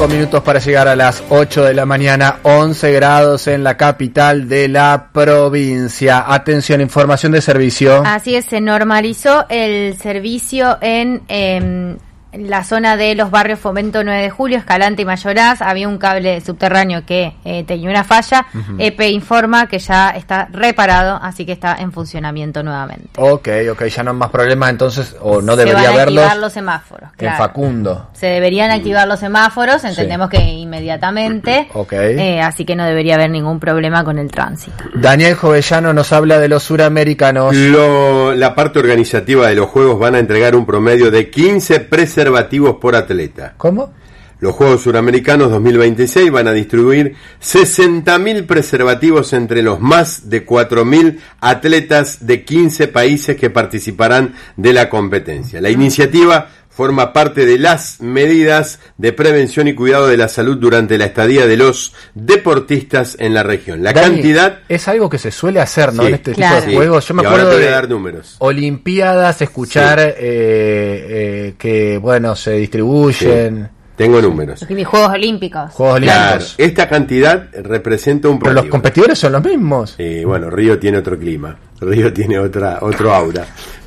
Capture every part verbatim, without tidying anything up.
cinco minutos para llegar a las ocho de la mañana, once grados en la capital de la provincia. Atención, información de servicio. Así es, se normalizó el servicio en eh, la zona de los barrios Fomento nueve de Julio, Escalante y Mayoraz. Había un cable subterráneo que eh, tenía una falla. Uh-huh. E P E informa que ya está reparado, así que está en funcionamiento nuevamente. Ok, ok, ya no hay más problemas entonces, o no se debería van a haberlos. activar los semáforos, claro. En Facundo. Se deberían activar los semáforos, entendemos sí. que inmediatamente, okay. eh, así que no debería haber ningún problema con el tránsito. Daniel Jovellano nos habla de los suramericanos. Lo, la parte organizativa de los Juegos van a entregar un promedio de quince preservativos por atleta. ¿Cómo? Los Juegos Suramericanos dos mil veintiséis van a distribuir sesenta mil preservativos entre los más de cuatro mil atletas de quince países que participarán de la competencia. La iniciativa forma parte de las medidas de prevención y cuidado de la salud durante la estadía de los deportistas en la región. La Dani, cantidad es algo que se suele hacer, ¿no? Sí, en este claro. tipo de juegos. Yo me y acuerdo ahora te voy de a dar números. Olimpiadas, escuchar sí. eh, eh, que bueno se distribuyen. Sí. Tengo números. Los Juegos Olímpicos. Juegos Claro, Olímpicos. esta cantidad representa un Pero los competidores son los mismos. Sí, bueno, Río tiene otro clima. Río tiene otra otro aura.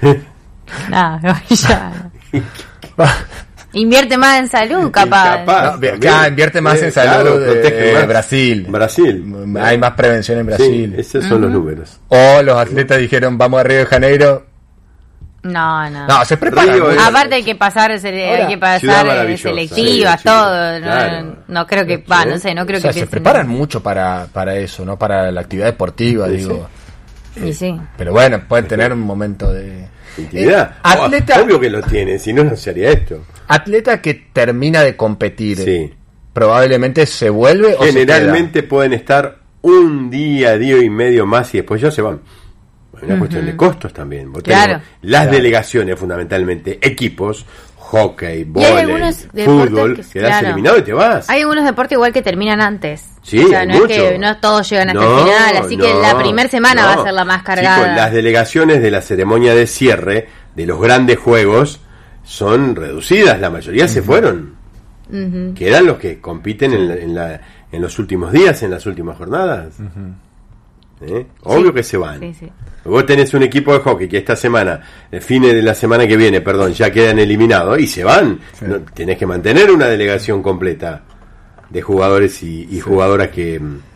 No, ya. Invierte más en salud, capaz. capaz no, acá invierte más sí, en salud. Claro, de, protege más. Brasil. Brasil. Hay más prevención en Brasil. Sí, esos son uh-huh. los números. O los atletas dijeron, vamos a Río de Janeiro. No, no. No, se preparan. Río, aparte hay que pasar, hay que pasar selectivas, sí, todo. Claro. No, no creo que, va, no sé, no creo o sea, que se preparan mucho para para eso, no para la actividad deportiva, sí, digo. Sí. Y sí. Pero bueno, pueden tener un momento de intimidad. Eh, atleta, oh, obvio que lo tiene, si no no se haría esto. Atleta que termina de competir, sí. probablemente se vuelve o generalmente se queda. Pueden estar un día, día y medio más y después ya se van. Una uh-huh. cuestión de costos también. Claro. Las claro. delegaciones, fundamentalmente, equipos, hockey, vóley, fútbol, que, quedás claro. eliminado y te vas. Hay algunos deportes igual que terminan antes. Sí, o sea, no mucho. es que no todos llegan hasta no, el final, así no, que la primera semana no. va a ser la más cargada. Chicos, las delegaciones de la ceremonia de cierre de los grandes juegos son reducidas, la mayoría uh-huh. se fueron. Uh-huh. Quedan los que compiten en, la, en, la, en los últimos días, en las últimas jornadas. Uh-huh. ¿Eh? Obvio sí, que se van. Sí, sí. Vos tenés un equipo de hockey que esta semana, el fin de la semana que viene, perdón, ya quedan eliminados y se van. Sí. No, tenés que mantener una delegación completa de jugadores y, y sí. jugadoras que